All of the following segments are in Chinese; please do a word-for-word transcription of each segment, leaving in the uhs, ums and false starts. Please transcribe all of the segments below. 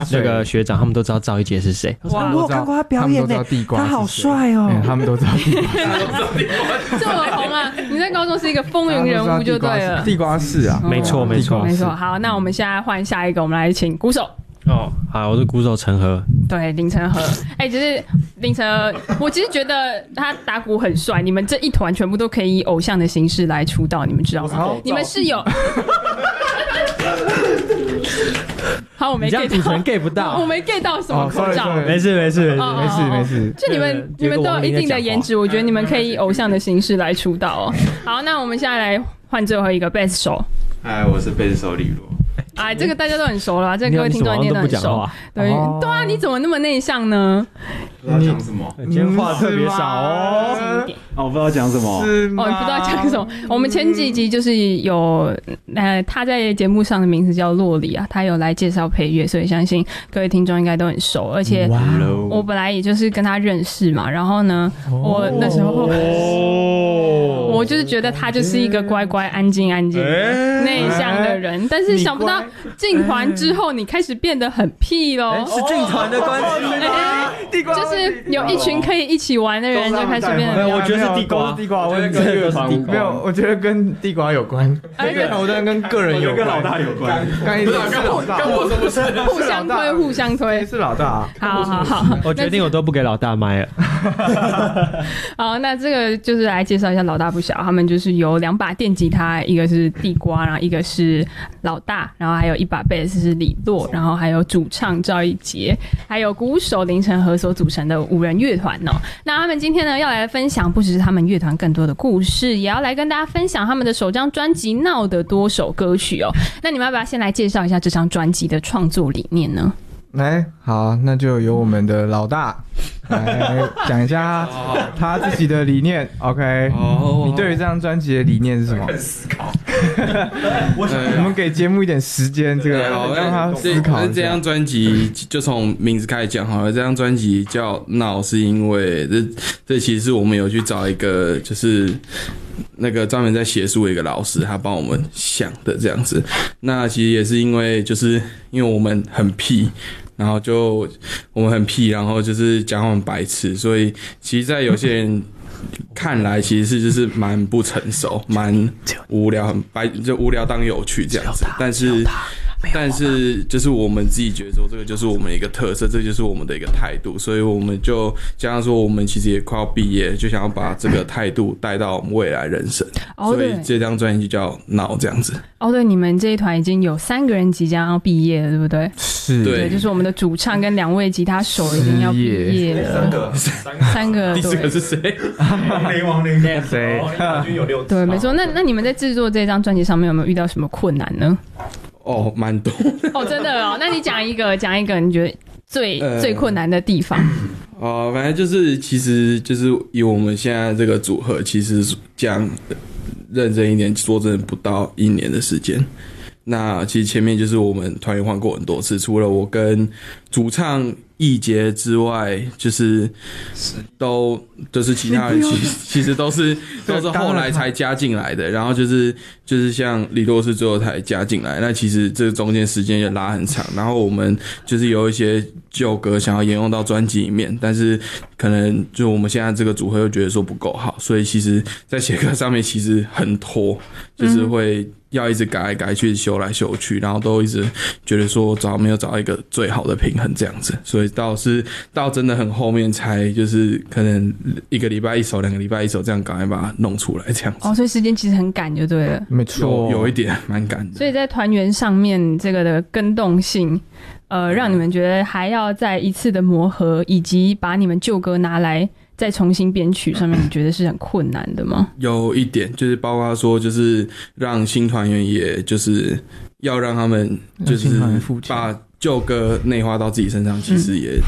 那个学长他们都知道赵一杰是谁。 哇，我有看过他表演呢，他好帅哦、 嗯，他们都知道地瓜， 这么红啊！你在高中是一个风云人物就对了。 地瓜是啊， 没错没错没错。好，那我们现在换下一个，我们来请鼓手。 哦，好，我是鼓手陈和。 对，林承和。哎、欸，其实林承和，我其实觉得他打鼓很帅。你们这一团全部都可以以偶像的形式来出道，你们知道吗？你们是有。好，我没 get 到， 主持人 get 不到， 我没 get 到什么口罩。 没事没事没事没事没事。 就你们你们都有一定的颜值，我觉得你们可以以偶像的形式来出道哦。好，那我们现在来换最后一个贝斯手。 嗨，我是贝斯手李罗。 哎，这个大家都很熟了吧？这个各位听众一定都很熟。对、哦、对啊，你怎么那么内向呢？ 不知道讲什么， 今天话特别少哦。 哦，我不知道讲什么。 哦，你不知道讲什么？我们前几集就是有呃，他在节目上的名字叫洛里啊，他有来介绍配乐，所以相信各位听众应该都很熟。而且我本来也就是跟他认识嘛，然后呢，我那时候。哦，我就是觉得他就是一个乖乖、安静、安静、内向的人，但是想不到进团之后，你开始变得很屁咯。 是进团的关系吗？ 就是有一群可以一起玩的人，就开始变得。 我觉得是地瓜，地瓜，我觉得跟乐团没有，我觉得跟地瓜有关。乐团我觉得跟个人有关， 跟老大有关。 跟老大， 跟我什么事？ 互相推，互相推。 是老大。 好好好， 我决定我都不给老大麦了。 好，那这个就是来介绍一下老大不小，他们就是有两把电吉他，一个是地瓜，然后一个是老大，然后还有一把贝斯是李洛，然后还有主唱赵一杰，还有鼓手林承和所组成的五人乐团哦。那他们今天呢要来分享不只是他们乐团更多的故事，也要来跟大家分享他们的首张专辑《闹》的多首歌曲哦。那你们要不要先来介绍一下这张专辑的创作理念呢？ 来，好，那就由我们的老大来讲一下他自己的理念。OK， 你对于这张专辑的理念是什么？ 思考。 我们给节目一点时间，这个让他思考一下。 这张专辑就从名字开始讲好了。这张专辑叫《闹》，是因为这这其实是我们有去找一个就是那个专门在写书的一个老师，他帮我们想的这样子。那其实也是因为就是因为我们很屁。然后就我们很屁，然后就是讲话很白痴，所以其实，在有些人看来，其实是就是蛮不成熟、蛮无聊、很白，就无聊当有趣这样子。但是，但是就是我们自己觉得说，这个就是我们的一个特色，这就是我们的一个态度，所以我们就加上说，我们其实也快要毕业，就想要把这个态度带到我们未来人生。哦、所以这张专辑叫《闹》这样子。 哦，对，你们这一团已经有三个人即将要毕业了，对不对？ 是， 对，就是我们的主唱跟两位吉他手已经要毕业了，三个，三个， 第四个是谁？ 王林，王林，谁？ 对，没错。那那你们在制作这张专辑上面有没有遇到什么困难呢？ 哦，蛮多。 哦，真的哦。那你讲一个，讲一个，你觉得最、呃、最困难的地方？ 哦、呃，反正就是，其实就是以我们现在这个组合，其实讲认真一点，说真的不到一年的时间。那其实前面就是我们团员换过很多次，除了我跟主唱易杰之外，就是都就是其他人其实其实都是都是后来才加进来的，然后就是就是像李洛是最后才加进来，那其实这个中间时间也拉很长，然后我们就是有一些旧歌想要沿用到专辑里面，但是可能就我们现在这个组合又觉得说不够好，所以其实在写歌上面其实很拖，就是会要一直改来改去修来修去，然后都一直觉得说找没有找到一个最好的平衡这样子，所以到是到真的很后面才就是可能一个礼拜一首两个礼拜一首这样赶快把它弄出来这样子。 哦，所以时间其实很赶就对了。 没错， 有, 有一点蛮赶的。 所以在团员上面这个的更动性呃，让你们觉得还要再一次的磨合，以及把你们旧歌拿来再重新编曲上面，你觉得是很困难的吗？ 有一点，就是包括说，就是让新团员，也就是要让他们就是把旧歌内化到自己身上，其实也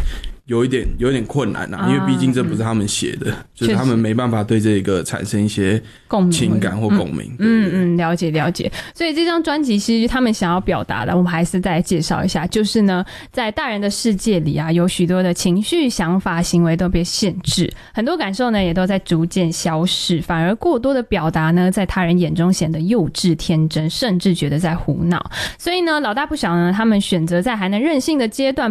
有一点有一点困难啊，因为毕竟这不是他们写的，就是他们没办法对这个产生一些情感或共鸣。 嗯嗯，了解了解。所以这张专辑其实他们想要表达的，我们还是再来介绍一下，就是呢，在大人的世界里啊，有许多的情绪、想法、行为都被限制，很多感受呢也都在逐渐消逝，反而过多的表达呢，在他人眼中显得幼稚天真，甚至觉得在胡闹。所以呢，老大不小呢，他们选择在还能任性的阶段，